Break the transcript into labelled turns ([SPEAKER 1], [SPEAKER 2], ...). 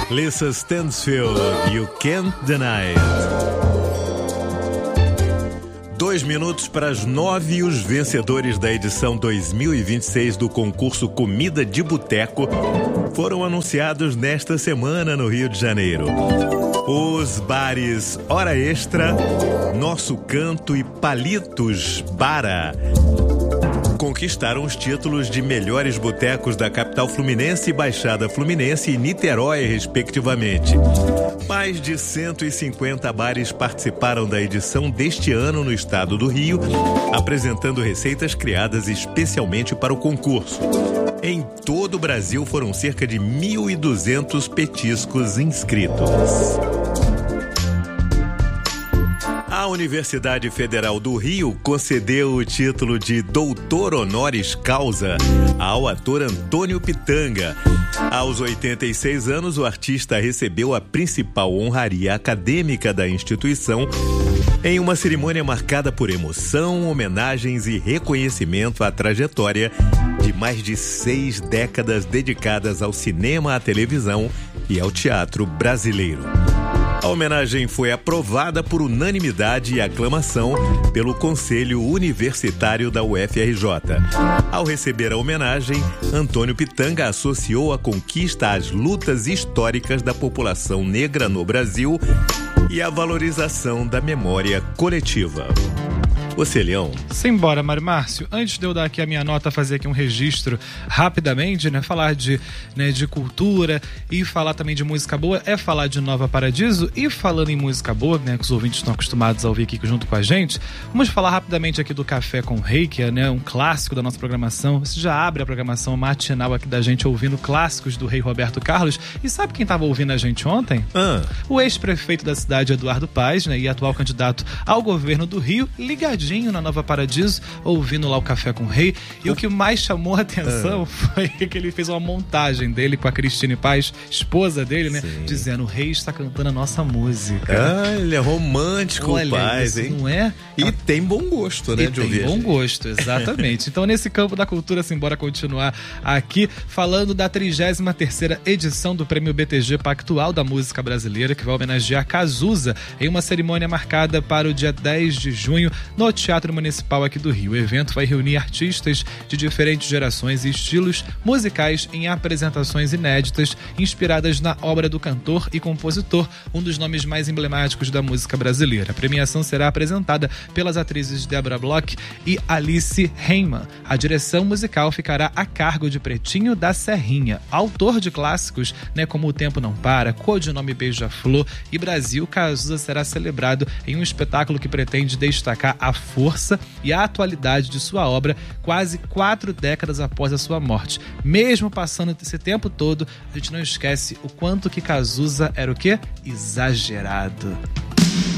[SPEAKER 1] Lisa Stansfield, You Can't Deny It. 2 minutos para as 9 e os vencedores da edição 2026 do concurso Comida de Boteco foram anunciados nesta semana no Rio de Janeiro. Os bares Hora Extra, Nosso Canto e Palitos Bara conquistaram os títulos de melhores botecos da capital fluminense, Baixada Fluminense e Niterói, respectivamente. Mais de 150 bares participaram da edição deste ano no estado do Rio, apresentando receitas criadas especialmente para o concurso. Em todo o Brasil foram cerca de 1.200 petiscos inscritos. A Universidade Federal do Rio concedeu o título de Doutor Honoris Causa ao ator Antônio Pitanga. Aos 86 anos, o artista recebeu a principal honraria acadêmica da instituição em uma cerimônia marcada por emoção, homenagens e reconhecimento à trajetória de mais de 6 décadas dedicadas ao cinema, à televisão e ao teatro brasileiro. A homenagem foi aprovada por unanimidade e aclamação pelo Conselho Universitário da UFRJ. Ao receber a homenagem, Antônio Pitanga associou a conquista às lutas históricas da população negra no Brasil e à valorização da memória coletiva. Você, Leão?
[SPEAKER 2] Simbora, Mário Márcio. Antes de eu dar aqui a minha nota, fazer aqui um registro rapidamente, né? Falar de cultura e falar também de música boa é falar de Nova Paradiso. E falando em música boa, né? Que os ouvintes estão acostumados a ouvir aqui junto com a gente, vamos falar rapidamente aqui do Café com Rei, que é, né, um clássico da nossa programação. Você já abre a programação matinal aqui da gente ouvindo clássicos do Rei Roberto Carlos. E sabe quem estava ouvindo a gente ontem? O ex-prefeito da cidade, Eduardo Paes, né? E atual candidato ao governo do Rio, ligadinho na Nova Paradiso, ouvindo lá o Café com o Rei. E o que mais chamou a atenção foi que ele fez uma montagem dele com a Cristine Paes, esposa dele, né? Sim. Dizendo: o Rei está cantando a nossa música.
[SPEAKER 1] Ele é romântico, o Paes, hein?
[SPEAKER 2] Não é?
[SPEAKER 1] E tem bom gosto, né?
[SPEAKER 2] De ouvir. Tem bom gosto, exatamente. Então, nesse campo da cultura, assim, bora continuar aqui falando da 33ª edição do Prêmio BTG Pactual da Música Brasileira, que vai homenagear Cazuza em uma cerimônia marcada para o dia 10 de junho no Teatro Municipal aqui do Rio. O evento vai reunir artistas de diferentes gerações e estilos musicais em apresentações inéditas inspiradas na obra do cantor e compositor, um dos nomes mais emblemáticos da música brasileira. A premiação será apresentada pelas atrizes Débora Bloch e Alice Heimann. A direção musical ficará a cargo de Pretinho da Serrinha, autor de clássicos, né, como O Tempo Não Para, Codinome Beija-Flor e Brasil. Cazuza será celebrado em um espetáculo que pretende destacar a força e a atualidade de sua obra quase 4 décadas após a sua morte. Mesmo passando esse tempo todo, a gente não esquece o quanto que Cazuza era o quê? Exagerado.